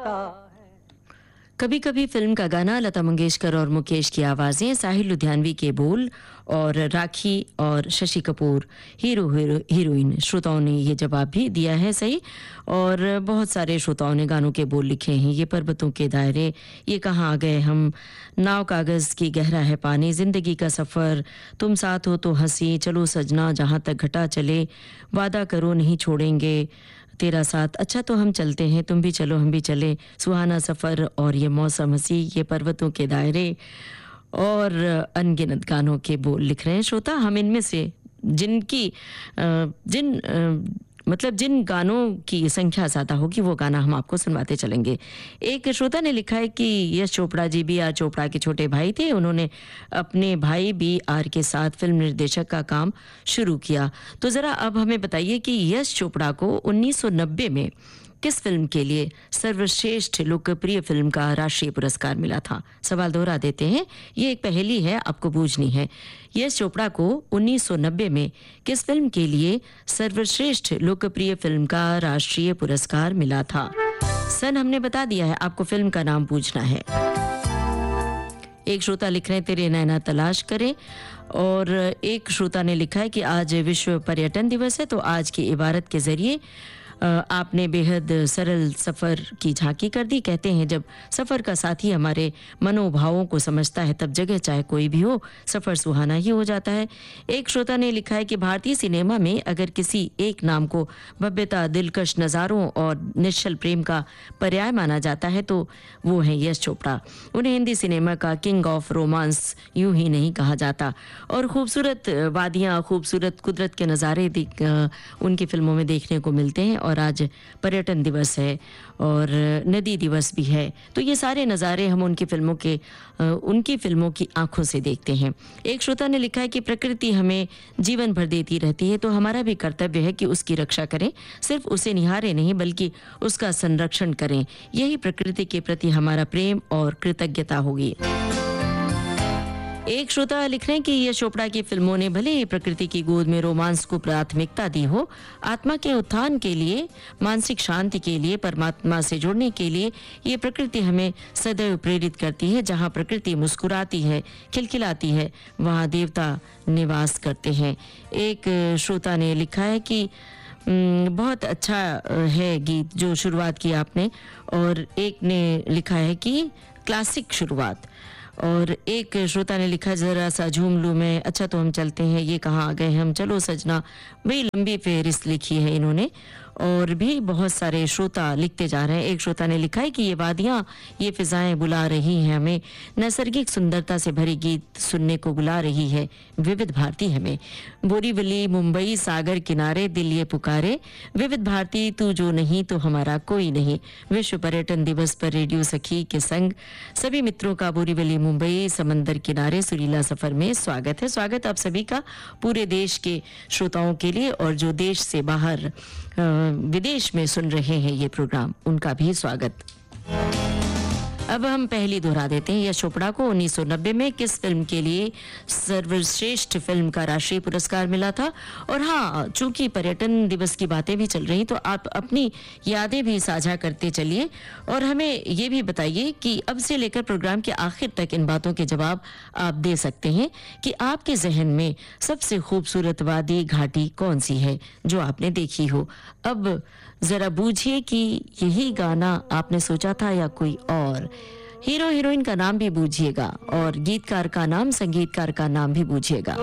कभी कभी फिल्म का गाना लता मंगेशकर और मुकेश की आवाज़ें, साहिल लुधियानवी के बोल और राखी और शशि कपूर हीरोइन। श्रोताओं ने ये जवाब भी दिया है सही, और बहुत सारे श्रोताओं ने गानों के बोल लिखे हैं। ये पर्वतों के दायरे, ये कहाँ आ गए हम, नाव कागज़ की गहरा है पानी, ज़िंदगी का सफ़र, तुम साथ हो तो हंसी, चलो सजना जहाँ तक घटा चले, वादा करो नहीं छोड़ेंगे तेरा साथ, अच्छा तो हम चलते हैं, तुम भी चलो हम भी चले, सुहाना सफ़र और ये मौसम हंसी, ये पर्वतों के दायरे और अनगिनत गानों के बोल लिख रहे हैं श्रोता। हम इनमें से जिन गानों की संख्या ज़्यादा होगी वो गाना हम आपको सुनवाते चलेंगे। एक श्रोता ने लिखा है कि यश चोपड़ा जी बी.आर. चोपड़ा के छोटे भाई थे। उन्होंने अपने भाई बी.आर. के साथ फिल्म निर्देशक का काम शुरू किया। तो ज़रा अब हमें बताइए कि यश चोपड़ा को 1990 में किस फिल्म के लिए सर्वश्रेष्ठ लोकप्रिय फिल्म का राष्ट्रीय पुरस्कार मिला था। सवाल दोहरा देते हैं, ये एक पहेली है, आपको बूझनी है। यश चोपड़ा को 1990 में किस फिल्म के लिए सर्वश्रेष्ठ लोकप्रिय फिल्म का राष्ट्रीय पुरस्कार मिला था। सन हमने बता दिया है, आपको फिल्म का नाम पूछना है। एक श्रोता लिख रहे हैं तेरे नैना तलाश करें, और एक श्रोता ने लिखा है कि आज विश्व पर्यटन दिवस है, तो आज की इबारत के जरिए आपने बेहद सरल सफ़र की झांकी कर दी। कहते हैं जब सफ़र का साथी हमारे मनोभावों को समझता है तब जगह चाहे कोई भी हो सफ़र सुहाना ही हो जाता है। एक श्रोता ने लिखा है कि भारतीय सिनेमा में अगर किसी एक नाम को भव्यता, दिलकश नज़ारों और निश्चल प्रेम का पर्याय माना जाता है तो वो है यश चोपड़ा। उन्हें हिंदी सिनेमा का किंग ऑफ रोमांस यूं ही नहीं कहा जाता, और खूबसूरत वादियाँ, खूबसूरत कुदरत के नज़ारे उनकी फिल्मों में देखने को मिलते हैं। और आज पर्यटन दिवस है और नदी दिवस भी है, तो ये सारे नज़ारे हम उनकी फिल्मों की आंखों से देखते हैं। एक श्रोता ने लिखा है कि प्रकृति हमें जीवन भर देती रहती है, तो हमारा भी कर्तव्य है कि उसकी रक्षा करें, सिर्फ उसे निहारें नहीं बल्कि उसका संरक्षण करें। यही प्रकृति के प्रति हमारा प्रेम और कृतज्ञता होगी। एक श्रोता लिख रहे हैं कि यश चोपड़ा की फिल्मों ने भले ही प्रकृति की गोद में रोमांस को प्राथमिकता दी हो, आत्मा के उत्थान के लिए, मानसिक शांति के लिए, परमात्मा से जुड़ने के लिए ये प्रकृति हमें सदैव प्रेरित करती है। जहाँ प्रकृति मुस्कुराती है, खिलखिलाती है, वहाँ देवता निवास करते हैं। एक श्रोता ने लिखा है कि बहुत अच्छा है गीत जो शुरुआत की आपने, और एक ने लिखा है कि क्लासिक शुरुआत, और एक श्रोता ने लिखा जरा सा झूम लूं मैं, अच्छा तो हम चलते हैं, ये कहाँ आ गए हम, चलो सजना। बड़ी लंबी फहरिस्त लिखी है इन्होंने, और भी बहुत सारे श्रोता लिखते जा रहे हैं। एक श्रोता ने लिखा है कि ये वादियाँ, ये फिजाएं बुला रही हैं हमें, नैसर्गिक सुंदरता से भरी गीत सुनने को बुला रही है विविध भारती हमें। बोरीवली मुंबई सागर किनारे दिल ये पुकारे, विविध भारती तू जो नहीं तो हमारा कोई नहीं। विश्व पर्यटन दिवस पर रेडियो सखी के संग सभी मित्रों का बोरीवली मुंबई समंदर किनारे सुरीला सफर में स्वागत है। स्वागत आप सभी का पूरे देश के श्रोताओं के लिए, और जो देश से बाहर विदेश में सुन रहे हैं ये प्रोग्राम, उनका भी स्वागत। अब हम पहली दोहरा देते हैं, यश चोपड़ा को 1990 में किस फिल्म के लिए सर्वश्रेष्ठ फिल्म का राष्ट्रीय पुरस्कार मिला था। और हाँ, चूंकि पर्यटन दिवस की बातें भी चल रही, तो आप अपनी यादें भी साझा करते चलिए, और हमें ये भी बताइए कि अब से लेकर प्रोग्राम के आखिर तक इन बातों के जवाब आप दे सकते हैं कि आपके जहन में सबसे खूबसूरत वादी घाटी कौन सी है जो आपने देखी हो। अब जरा बूझिए कि यही गाना आपने सोचा था या कोई और। हीरो हीरोइन का नाम भी बूझिएगा, और गीतकार का नाम, संगीतकार का नाम भी बूझिएगा।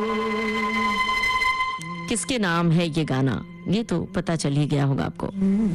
किसके नाम है ये गाना, ये तो पता चल ही गया होगा आपको।